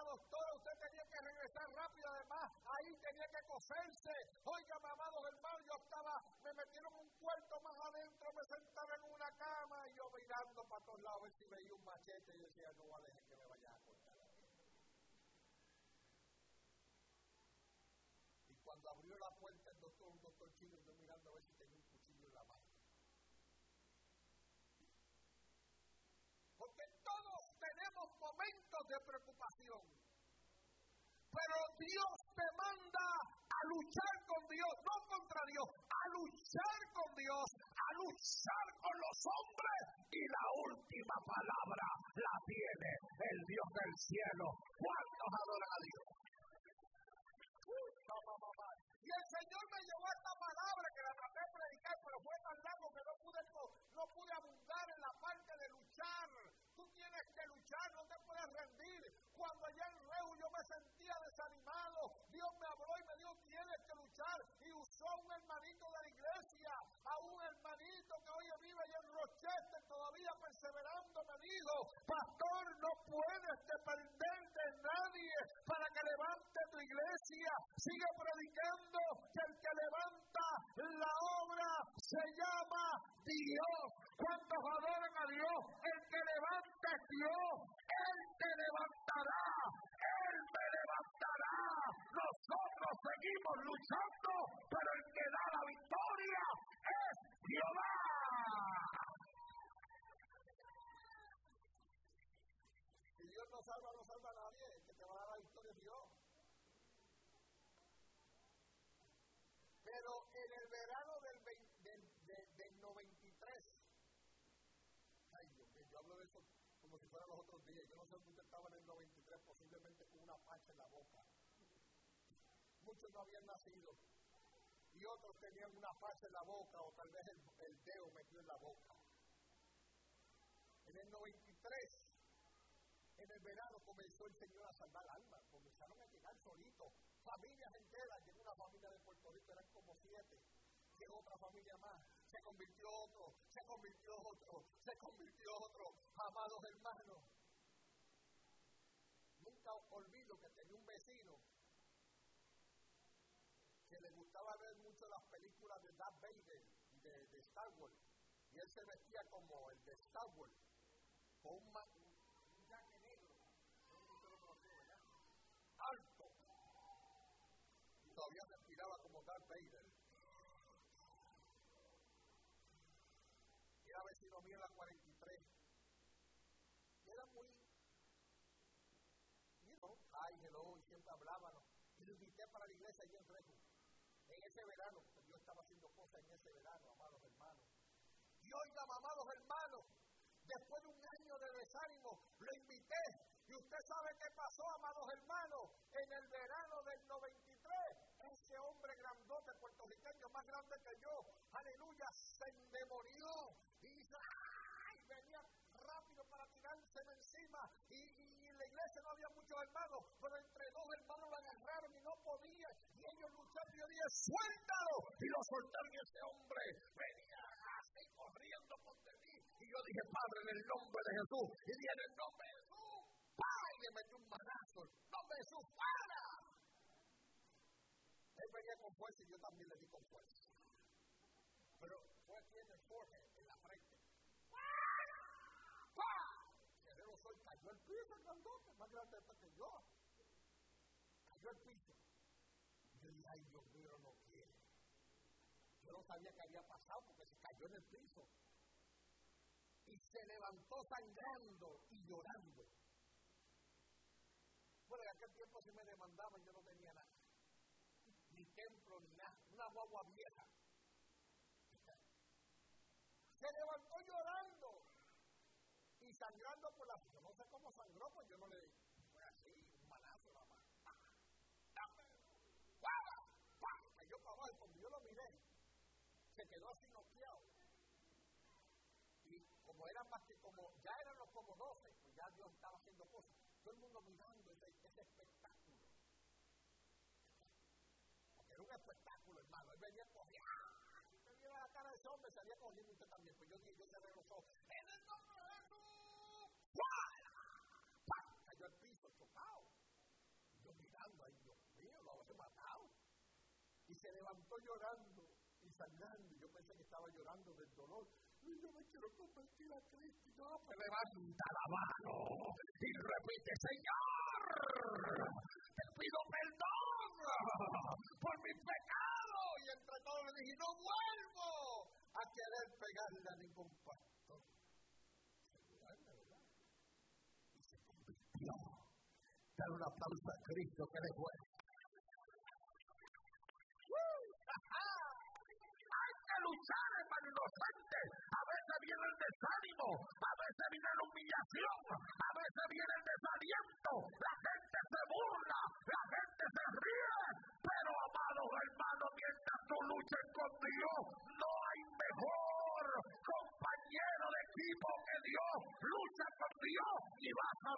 doctora, usted tenía que regresar rápido, además, ahí tenía que coserse. Óigame, amados hermanos, me metieron un cuarto más adentro, me sentaba en una cama y yo mirando para todos lados a ver si veía un machete y decía, no va a dejar que me vaya a cortar la piel. Y cuando abrió la puerta el doctor, un doctor chino, yo mirando a ver si tenía un cuchillo en la mano. Porque todos tenemos momentos de preocupación. Pero Dios te manda a luchar con Dios, no contra Dios, a luchar con Dios, a luchar con los hombres. Y la última palabra la tiene el Dios del cielo. ¿Cuántos adoran a Dios? Y el Señor me llevó esta palabra que la traté de predicar, pero fue tan largo que no pude abundar en la parte de luchar. Tú tienes que luchar, no te puedes rendir. Cuando allá en Rehu yo me sentía desanimado, Dios me habló y me dijo, tienes que luchar. Y usó a un hermanito de la iglesia, a un hermanito que hoy vive allá en Rochester, todavía perseverando, me dijo, pastor, no puedes depender de nadie para que levante tu iglesia. Sigue predicando que el que levanta la obra se llama Dios. ¿Cuántos adoran a Dios? El que levanta es Dios. Él te levantará. Él me levantará. Nosotros seguimos luchando, pero el que da la victoria es Jehová. Si Dios no salva a nadie. El que te va a dar la victoria es Dios. Pero en el verano del 93, ay Dios mío, yo hablo de eso como si fueran los otros días. Yo no sé dónde usted estaba en el 93, posiblemente con una pacha en la boca. Muchos no habían nacido. Y otros tenían una pacha en la boca, o tal vez el dedo metido en la boca. En el 93, en el verano, comenzó el Señor a salvar almas. Comenzaron a llegar solitos. Familias enteras. Llegó una familia de Puerto Rico, eran como 7. Llegó otra familia más. Se convirtió otro. Se convirtió otro. Se convirtió otro. Amados hermanos, nunca olvido que tenía un vecino que le gustaba ver mucho las películas de Darth Vader y de Star Wars. Y él se vestía como el de Star Wars, con un jaque negro, alto, y todavía respiraba como Darth Vader. Era vecino mío en la 43. Y era muy, hi, hello, y siempre hablábamos. Y lo invité para la iglesia allí en Reju. En ese verano, porque Dios estaba haciendo cosas en ese verano, amados hermanos. Y oigan, amados hermanos, después de un año de desánimo, lo invité. Y usted sabe qué pasó, amados hermanos. En el verano del 93, ese hombre grandote puertorriqueño, más grande que yo, aleluya, se endemonió. Y dice, ¡ay! Venía rápido para tirarse encima. Y en la iglesia no había muchos hermanos, pero entre dos hermanos lo agarraron y no podían. Y ellos lucharon. Y yo dije, ¡suéltalo! Y lo soltaron, y ese hombre venía así corriendo por mí. Y yo dije, Padre, en el nombre de Jesús. Y dije, en el nombre de Jesús. ¡Ay! Le metí un manazo. ¡Nombre de Jesús! ¡Para! Él venía con fuerza y yo también le di con fuerza. Pero fue aquí en el forehead, en la frente. Cerré los ojos, cayó el piso, el grandote, más grande que yo. Cayó el piso. Y yo dije, ay, Dios mío, no quiere. Yo no sabía qué había pasado porque se cayó en el piso. Y se levantó sangrando y llorando. Bueno, en aquel tiempo si me demandaban, yo no tenía nada. Ni templo, ni nada. Una guagua vieja. Se levantó llorando y sangrando por la... Yo no sé cómo sangró, pues yo no le... Fue así, un manazo nada más. Cayó para abajo, cuando yo lo miré, se quedó así noqueado. Y como eran más que como... Ya eran los como 12, pues ya Dios estaba haciendo cosas. Todo el mundo mirando ese espectáculo. Porque era un espectáculo, hermano. Él venía corriendo. Usted viera la cara de ese hombre, salía corriendo usted también. Pues yo cerré los ojos. ¡En el nombre de Jesús! ¡Cayó al piso, chocado! se levantó llorando y sangrando. Yo pensé que estaba llorando del dolor. Y yo me quiero convertir a Cristo. No, pues levanta la mano y repite: Señor, te pido perdón por mis pecados. Y entre todos le dije: no vuelvo a querer pegarle a ningún pastor. Y se convirtió. Dar un aplauso a Cristo que le fue. Hay que luchar, hermano inocente. A veces viene el desánimo, a veces viene la humillación, a veces viene el desaliento. La gente se burla, la gente se ríe. Pero, amados hermanos, mientras tú luches con Dios,